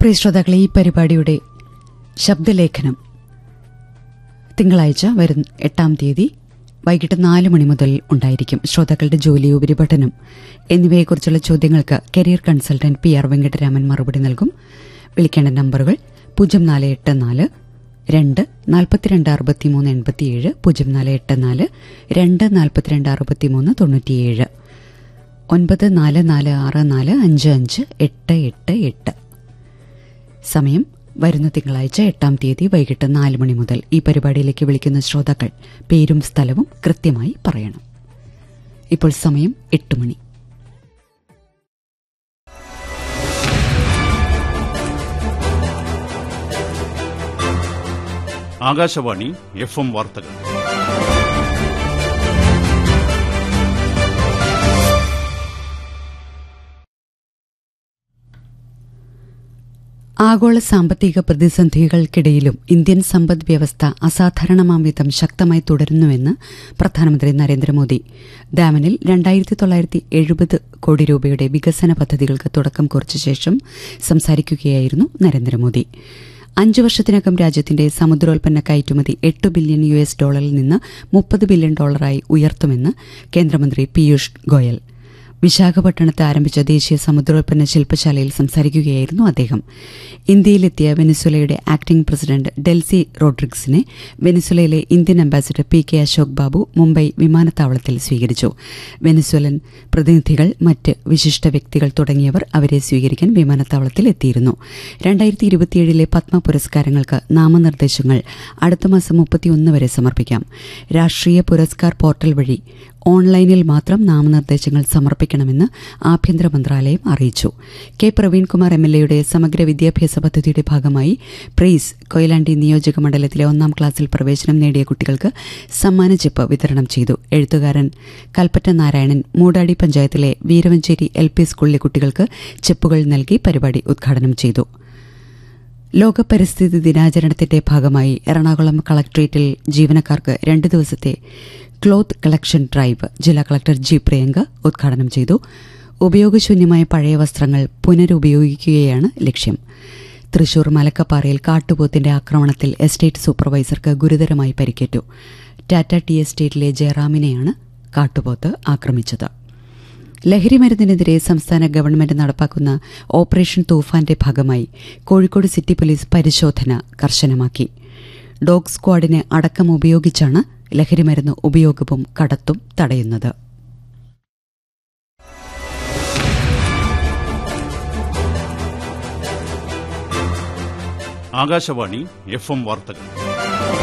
പ്രിയ ശ്രോതാക്കളെ, ഈ പരിപാടിയുടെ ശബ്ദലേഖനം തിങ്കളാഴ്ച വരുന്ന 8-ാം തീയതി വൈകിട്ട് 4 മണി മുതൽ ഉണ്ടായിരിക്കും. ശ്രോതാക്കളുടെ ജോലി, ഉപരിപഠനം എന്നിവയെക്കുറിച്ചുള്ള ചോദ്യങ്ങൾക്ക് കരിയർ കൺസൾട്ടന്റ് PR വെങ്കട്ടരാമൻ മറുപടി നൽകും. വിളിക്കേണ്ട നമ്പറുകൾ 0484 2 42 63 87, 0484 2 42 63 97, 9446455888. സമയം വരുന്ന തിങ്കളാഴ്ച 8-ാം തീയതി വൈകിട്ട് 4 മണി മുതൽ. ഈ പരിപാടിയിലേക്ക് വിളിക്കുന്ന ശ്രോതാക്കൾ പേരും സ്ഥലവും കൃത്യമായി പറയണം. ഇപ്പോൾ സമയം 8 മണി. ആകാശവാണി FM വാർത്തകൾ. ആഗോള സാമ്പത്തിക പ്രതിസന്ധികൾക്കിടയിലും ഇന്ത്യൻ സമ്പദ് വ്യവസ്ഥ അസാധാരണമാം വിധം ശക്തമായി തുടരുന്നുവെന്ന് പ്രധാനമന്ത്രി നരേന്ദ്രമോദി. ഡാമനിൽ 2970 കോടി രൂപയുടെ വികസന പദ്ധതികൾക്ക് തുടക്കം കുറിച്ച ശേഷം സംസാരിക്കുകയായിരുന്നു നരേന്ദ്രമോദി. 5 വർഷത്തിനകം രാജ്യത്തിന്റെ സമുദ്രോൽപ്പന്ന കയറ്റുമതി $8 ബില്യൺ നിന്ന് $30 ബില്യൺ ഉയർത്തുമെന്ന് കേന്ദ്രമന്ത്രി പീയൂഷ് ഗോയൽ. വിശാഖപട്ടണത്ത് ആരംഭിച്ച ദേശീയ സമുദ്രോൽപ്പന്ന ശില്പശാലയിൽ സംസാരിക്കുകയായിരുന്നു അദ്ദേഹം. ഇന്ത്യയിലെത്തിയ വെനിസ്വേലയുടെ acting president Delcy റോഡ്രിഗ്സിനെ വെനിസ്വേലയിലെ Indian ambassador PK Ashok Babu Mumbai വിമാനത്താവളത്തിൽ സ്വീകരിച്ചു. വെനിസ്വേലൻ പ്രതിനിധികൾ, മറ്റ് വിശിഷ്ട വ്യക്തികൾ തുടങ്ങിയവർ അവരെ സ്വീകരിക്കാൻ വിമാനത്താവളത്തിൽ എത്തിയിരുന്നു. 2027 പത്മ പുരസ്കാരങ്ങൾക്ക് നാമനിർദ്ദേശങ്ങൾ അടുത്ത മാസം 31 വരെ സമർപ്പിക്കാം. രാഷ്ട്രീയ പുരസ്കാർ പോർട്ടൽ വഴി ഓൺലൈനിൽ മാത്രം നാമനിർദ്ദേശങ്ങൾ സമർപ്പിക്കണമെന്ന് ആഭ്യന്തര മന്ത്രാലയം അറിയിച്ചു. കെ പ്രവീൺകുമാർ MLAയുടെ സമഗ്ര വിദ്യാഭ്യാസ പദ്ധതിയുടെ ഭാഗമായി പ്രൈസ് കൊയിലാണ്ടി നിയോജക മണ്ഡലത്തിലെ 1-ാം ക്ലാസ്സിൽ പ്രവേശനം നേടിയ കുട്ടികൾക്ക് സമ്മാന ചെപ്പ് വിതരണം ചെയ്തു. എഴുത്തുകാരൻ കൽപ്പറ്റ നാരായണൻ മൂടാടി പഞ്ചായത്തിലെ വീരവഞ്ചേരി LP സ്കൂളിലെ കുട്ടികൾക്ക് ചെപ്പുകൾ നൽകി പരിപാടി ഉദ്ഘാടനം ചെയ്തു. ലോക പരിസ്ഥിതി ദിനാചരണത്തിന്റെ ഭാഗമായി എറണാകുളം കളക്ടറേറ്റിൽ ജീവനക്കാർക്ക് 2 ദിവസത്തെ ക്ലോത്ത് കളക്ഷൻ ഡ്രൈവ് ജില്ലാ കളക്ടർ G. പ്രിയങ്ക ഉദ്ഘാടനം ചെയ്തു. ഉപയോഗശൂന്യമായ പഴയ വസ്ത്രങ്ങൾ പുനരുപയോഗിക്കുകയാണ് ലക്ഷ്യം. തൃശൂർ മലക്കപ്പാറയിൽ കാട്ടുപോത്തിന്റെ ആക്രമണത്തിൽ എസ്റ്റേറ്റ് സൂപ്പർവൈസർക്ക് ഗുരുതരമായി പരിക്കേറ്റു. ടാറ്റ ടി എസ്റ്റേറ്റിലെ ജയറാമിനെയാണ് കാട്ടുപോത്ത് ആക്രമിച്ചത്. ലഹരിമരുന്നിനെതിരെ സംസ്ഥാന ഗവൺമെന്റ് നടപ്പാക്കുന്ന ഓപ്പറേഷൻ തൂഫാന്റെ ഭാഗമായി കോഴിക്കോട് സിറ്റി പോലീസ് പരിശോധന കർശനമാക്കി. ഡോഗ് സ്ക്വാഡിനെ അടക്കം ഉപയോഗിച്ചാണ് ലഹരിമരുന്ന് ഉപയോഗവും കടത്തും തടയുന്നത്. ആകാശവാണി FM വാർത്തകൾ.